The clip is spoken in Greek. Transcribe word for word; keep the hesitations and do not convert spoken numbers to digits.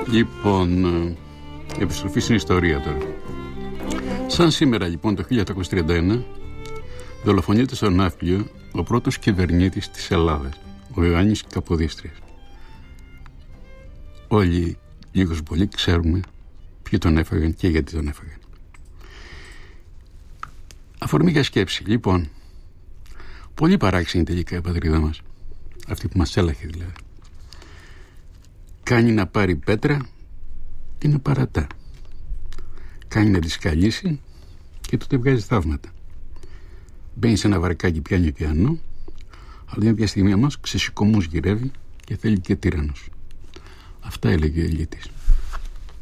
Λοιπόν, επιστροφή στην ιστορία τώρα. Σαν σήμερα λοιπόν το χίλια οκτακόσια τριάντα ένα δολοφονείται στο Ναύπλιο ο πρώτος κυβερνήτης της Ελλάδας, ο Ιωάννης Καποδίστριας. Όλοι λίγος πολύ ξέρουμε ποιοι τον έφαγαν και γιατί τον έφαγαν. Αφορμή για σκέψη. Λοιπόν, πολύ παράξενη τελικά η πατρίδα μας, αυτή που μας έλαχε δηλαδή. Κάνει να πάρει πέτρα και είναι παρατά. Κάνει να τη σκαλίσει και τότε βγάζει θαύματα. Μπαίνει σε ένα βαρκάκι, πιάνει ωκεανό, αλλά μια στιγμή μας ξεσηκωμούς γυρεύει και θέλει και τύραννος. Αυτά έλεγε ο Ηλίτης.